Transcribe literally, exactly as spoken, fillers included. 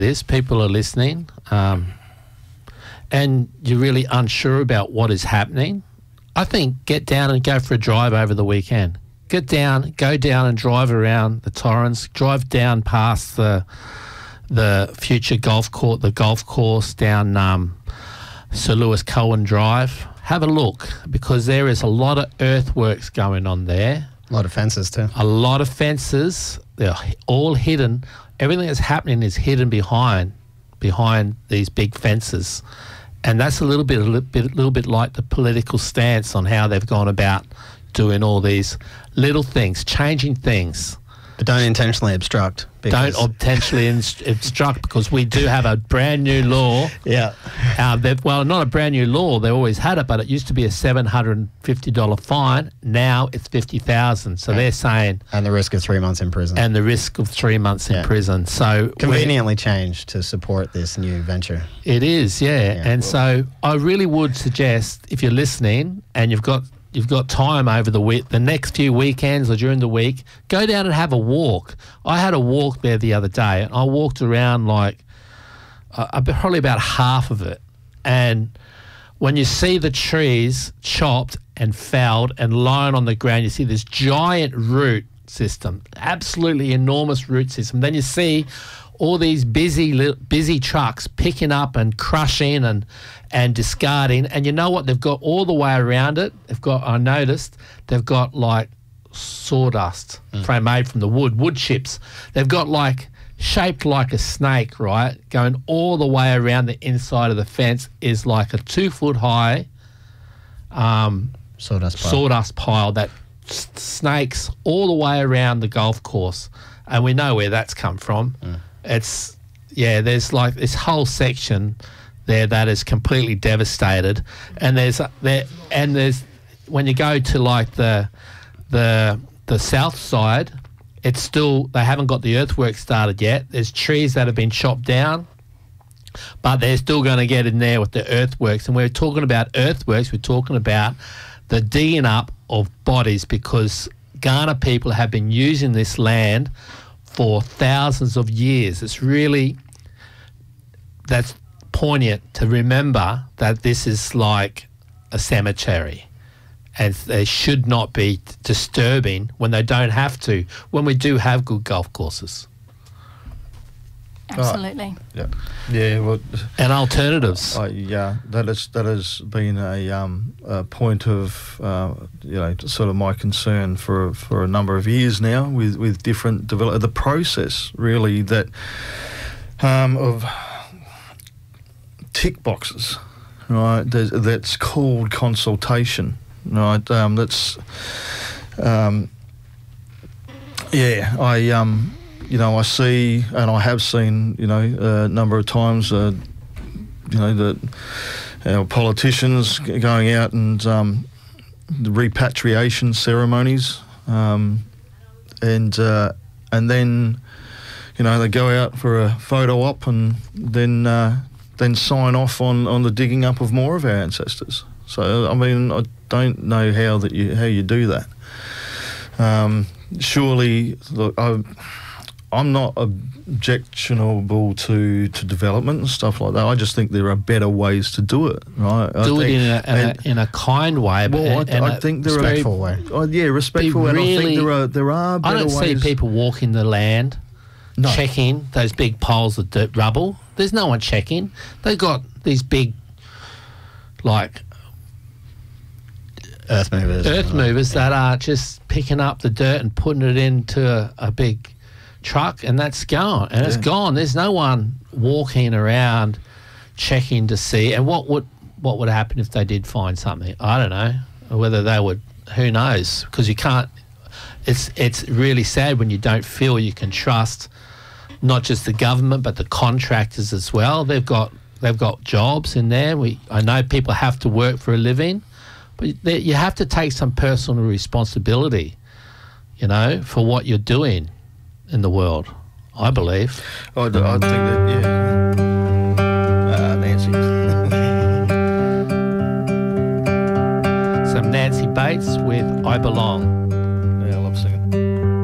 this, people are listening, um, and you're really unsure about what is happening, I think get down and go for a drive over the weekend. Get down, go down and drive around the Torrens, drive down past the the future golf course, the golf course down um, Sir Lewis Cohen Drive. Have a look, because there is a lot of earthworks going on there. A lot of fences too. A lot of fences. They're all hidden. Everything that's happening is hidden behind behind these big fences. And that's a little bit, a little bit, little bit like the political stance on how they've gone about doing all these little things, changing things. But don't intentionally obstruct. Don't intentionally obstruct, because we do have a brand new law. Yeah. Uh, well, not a brand new law. They always had it, but it used to be a seven hundred fifty dollars fine. Now it's fifty thousand dollars. So yeah. They're saying... And the risk of three months in prison. And the risk of three months in yeah. prison. So conveniently changed to support this new venture. It is, yeah. yeah and well, so I really would suggest, if you're listening and you've got... You've got time over the week, the next few weekends or during the week, go down and have a walk. I had a walk there the other day, and I walked around like uh, probably about half of it. And when you see the trees chopped and felled and lying on the ground, you see this giant root system, absolutely enormous root system. Then you see all these busy busy trucks picking up and crushing and and discarding, and you know what they've got all the way around it? They've got, I noticed, they've got like sawdust mm. frame made from the wood, wood chips. They've got like, shaped like a snake, right? Going all the way around the inside of the fence is like a two foot high um, sawdust pile. sawdust pile that s- snakes all the way around the golf course. And we know where that's come from. Mm. It's, yeah, there's like this whole section there that is completely devastated, and there's there and there's when you go to like the the the south side, it's still, they haven't got the earthwork started yet. There's trees that have been chopped down, but they're still going to get in there with the earthworks. And we're talking about earthworks, we're talking about the digging up of bodies, because Kaurna people have been using this land for thousands of years. It's really, that's poignant to remember that this is like a cemetery, and they should not be disturbing when they don't have to, when we do have good golf courses. Absolutely. Oh, yeah. Yeah. Well, and alternatives. Uh, yeah, that is that has been a, um, a point of uh, you know, sort of my concern for for a number of years now with with different develop the process really that um, of tick boxes, right? There's, that's called consultation, right? Um, that's um, yeah. I um. You know, I see, and I have seen, you know, a number of times, uh, you know, that our politicians going out and um, the repatriation ceremonies, um, and uh, and then, you know, they go out for a photo op and then uh, then sign off on, on the digging up of more of our ancestors. So I mean, I don't know how that you how you do that. Um, surely, look, I. I'm not objectionable to, to development and stuff like that. I just think there are better ways to do it, right? Do I it think, in a, in, and, a, in a kind way. But well, and, I, and I think there respectful are way. Oh, yeah, respectful. And really, I think there are there are better I don't ways. see people walking the land, no. checking those big piles of dirt rubble. There's no one checking. They've got these big, like, earth movers, earth movers yeah. that are just picking up the dirt and putting it into a, a big truck, and that's gone, and yeah. it's gone. There's no one walking around checking to see. And what would what would happen if they did find something? I don't know. Or whether they would, who knows? Because you can't. It's it's really sad when you don't feel you can trust not just the government but the contractors as well. They've got they've got jobs in there. We I know people have to work for a living, but they, you have to take some personal responsibility, you know, for what you're doing in the world, I believe. I, I think that, yeah. Uh, Nancy. Some Nancy Bates with I Belong.